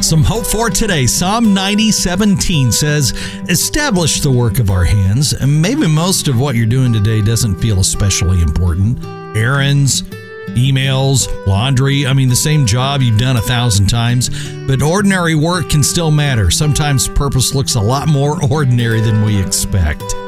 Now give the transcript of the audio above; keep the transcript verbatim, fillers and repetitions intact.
Some hope for today. Psalm ninety seventeen says, establish the work of our hands. And maybe most of what you're doing today doesn't feel especially important. Errands, emails, laundry. I mean, the same job you've done a thousand times. But ordinary work can still matter. Sometimes purpose looks a lot more ordinary than we expect.